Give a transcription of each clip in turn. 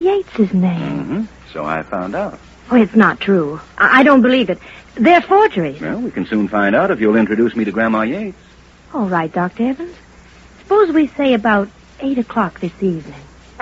Yates's name. Mm-hmm. So I found out. Oh, it's not true. I don't believe it. They're forgeries. Well, we can soon find out if you'll introduce me to Grandma Yates. All right, Dr. Evans. Suppose we say about 8 o'clock this evening.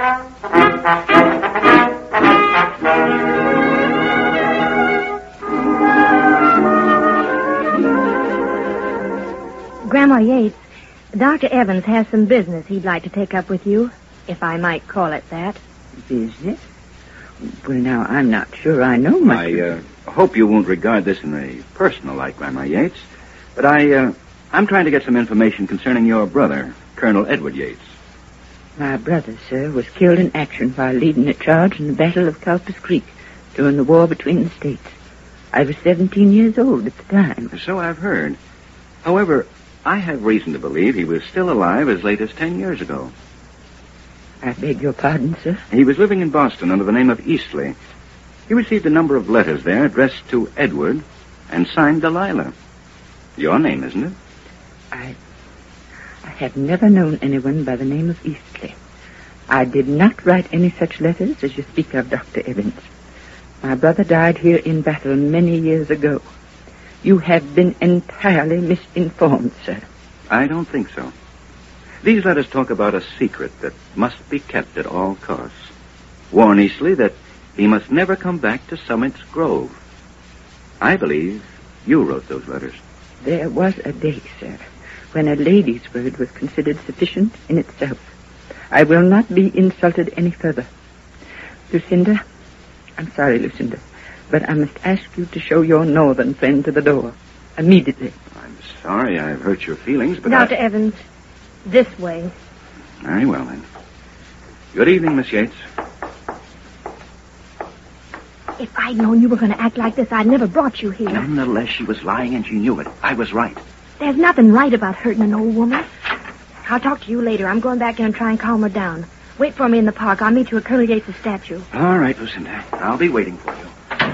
Grandma Yates, Dr. Evans has some business he'd like to take up with you, if I might call it that. Business? Well, now, I'm not sure I know much. I hope you won't regard this in a personal light, Grandma Yates, but I'm trying to get some information concerning your brother, Colonel Edward Yates. My brother, sir, was killed in action while leading a charge in the Battle of Culpus Creek during the war between the states. I was 17 years old at the time. So I've heard. However, I have reason to believe he was still alive as late as 10 years ago. I beg your pardon, sir? He was living in Boston under the name of Eastley. He received a number of letters there addressed to Edward and signed Delilah. Your name, isn't it? I have never known anyone by the name of Eastley. I did not write any such letters as you speak of, Dr. Evans. My brother died here in battle many years ago. You have been entirely misinformed, sir. I don't think so. These letters talk about a secret that must be kept at all costs. Warn Eastley that he must never come back to Summit's Grove. I believe you wrote those letters. There was a day, sir, when a lady's word was considered sufficient in itself. I will not be insulted any further. Lucinda, I'm sorry, Lucinda, but I must ask you to show your northern friend to the door. Immediately. I'm sorry I've hurt your feelings, but Dr. Evans, this way. Very well, then. Good evening, Miss Yates. If I'd known you were going to act like this, I'd never brought you here. Nonetheless, she was lying and she knew it. I was right. There's nothing right about hurting an old woman. I'll talk to you later. I'm going back in and try and calm her down. Wait for me in the park. I'll meet you at Colonel Yates' statue. All right, Lucinda. I'll be waiting for you.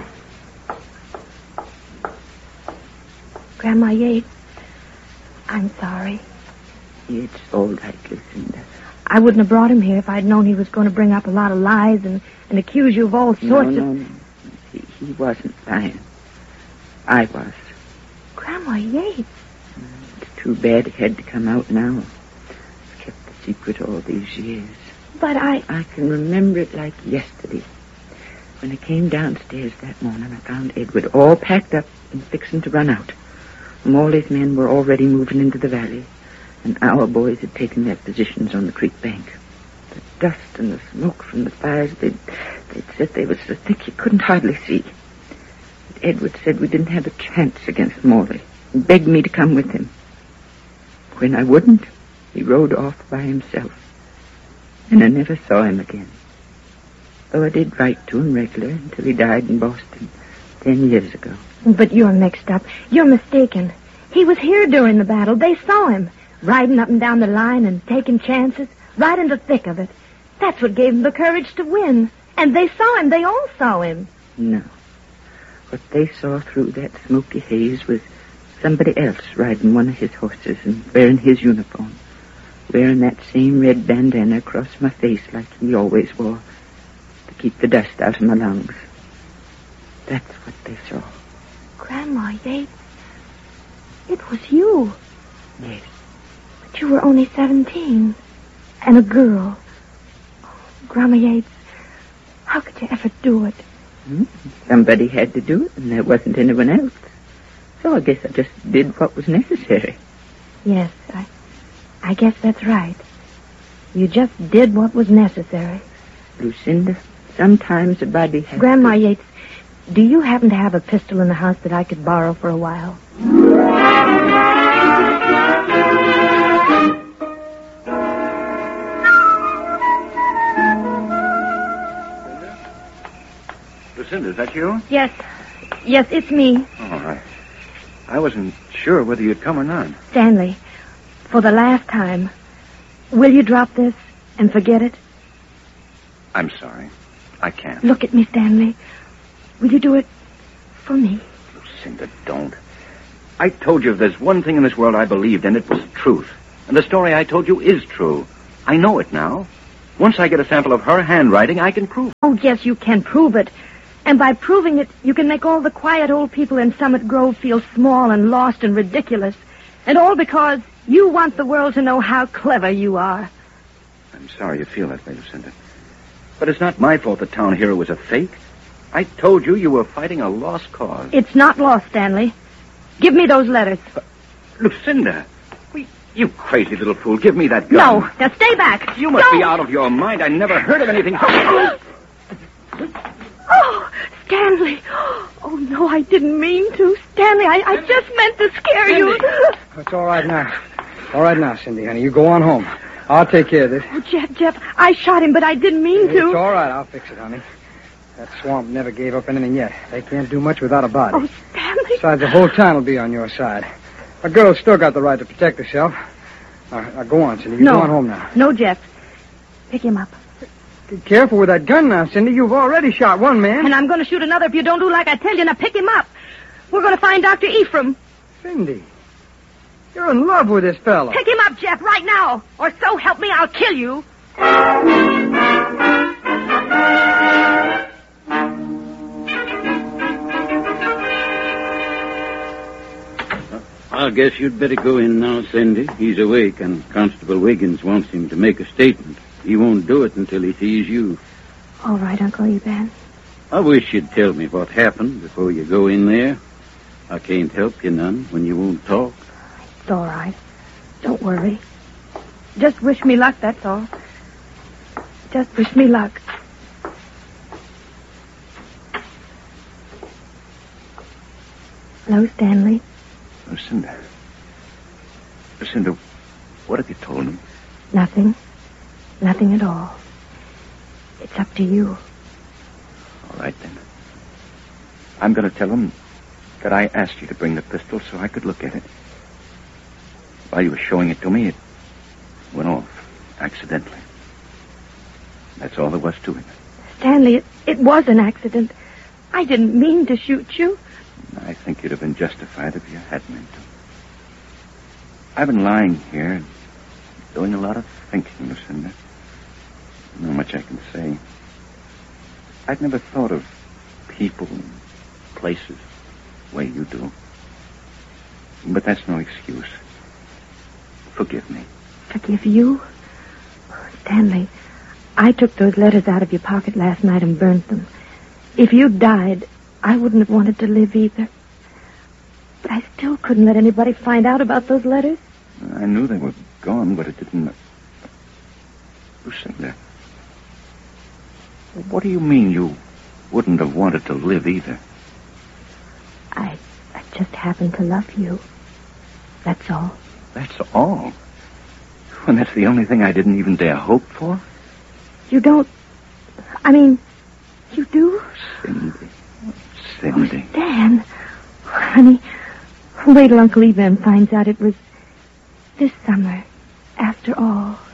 Grandma Yates, I'm sorry. It's all right, Lucinda. I wouldn't have brought him here if I'd known he was going to bring up a lot of lies and accuse you of all sorts of... No. He wasn't lying. I was. Grandma Yates. It's too bad it had to come out now. I've kept the secret all these years. But I can remember it like yesterday. When I came downstairs that morning, I found Edward all packed up and fixing to run out. Morley's men were already moving into the valley, and our boys had taken their positions on the creek bank. The dust and the smoke from the fires, they'd said they were so thick you couldn't hardly see. But Edward said we didn't have a chance against Morley, and begged me to come with him. When I wouldn't, he rode off by himself, and I never saw him again. Though I did write to him regular until he died in Boston 10 years ago. But you're mixed up. You're mistaken. He was here during the battle. They saw him, riding up and down the line and taking chances, right in the thick of it. That's what gave him the courage to win. And they saw him. They all saw him. No. What they saw through that smoky haze was somebody else riding one of his horses and wearing his uniform, wearing that same red bandana across my face like he always wore to keep the dust out of my lungs. That's what they saw. Grandma Yates, it was you. Yes. But you were only 17 and a girl. Grandma Yates, how could you ever do it? Somebody had to do it, and there wasn't anyone else. So I guess I just did what was necessary. Yes, I guess that's right. You just did what was necessary. Lucinda, sometimes a body has Grandma Yates, do you happen to have a pistol in the house that I could borrow for a while? Lucinda, is that you? Yes, it's me. Oh, I wasn't sure whether you'd come or not. Stanley, for the last time, will you drop this and forget it? I'm sorry. I can't. Look at me, Stanley. Will you do it for me? Lucinda, don't. I told you if there's one thing in this world I believed in, it was truth. And the story I told you is true. I know it now. Once I get a sample of her handwriting, I can prove it. Oh, yes, you can prove it. And by proving it, you can make all the quiet old people in Summit Grove feel small and lost and ridiculous. And all because you want the world to know how clever you are. I'm sorry you feel that way, Lucinda. But it's not my fault the town hero was a fake. I told you you were fighting a lost cause. It's not lost, Stanley. Give me those letters. Lucinda, you crazy little fool. Give me that gun. No, now stay back. You must Don't. be out of your mind. I never heard of anything. Oh, Stanley. Oh, no, I didn't mean to. Stanley, I just meant to scare you. It's all right now. All right now, Cindy, honey. You go on home. I'll take care of this. Oh, Jeff, I shot him, but I didn't mean to. It's all right. I'll fix it, honey. That swamp never gave up anything yet. They can't do much without a body. Oh, Stanley. Besides, the whole town will be on your side. A girl's still got the right to protect herself. Now, go on, Cindy. You go on home now. No, Jeff. Pick him up. Be careful with that gun now, Cindy. You've already shot one man. And I'm going to shoot another if you don't do like I tell you. Now pick him up. We're going to find Dr. Ephraim. Cindy, you're in love with this fellow. Pick him up, Jeff, right now. Or so help me, I'll kill you. I guess you'd better go in now, Cindy. He's awake, and Constable Wiggins wants him to make a statement. He won't do it until he sees you. All right, Uncle Eban. I wish you'd tell me what happened before you go in there. I can't help you none when you won't talk. It's all right. Don't worry. Just wish me luck, that's all. Just wish me luck. Hello, Stanley. Lucinda, what have you told him? Nothing. Nothing at all. It's up to you. All right, then. I'm going to tell him that I asked you to bring the pistol so I could look at it. While you were showing it to me, it went off accidentally. That's all there was to it. Stanley, it was an accident. I didn't mean to shoot you. I think you'd have been justified if you had meant to. I've been lying here, doing a lot of thinking, Lucinda. Not much I can say. I'd never thought of people and places the way you do. But that's no excuse. Forgive me. Forgive you? Stanley, I took those letters out of your pocket last night and burnt them. If you died, I wouldn't have wanted to live either. But I still couldn't let anybody find out about those letters. I knew they were gone, but it didn't... Lucinda, what do you mean you wouldn't have wanted to live either? I just happened to love you. That's all. That's all? When that's the only thing I didn't even dare hope for? You don't... I mean, you do? Cindy. Oh, Stan. Honey, wait till Uncle Evan finds out it was this summer, after all.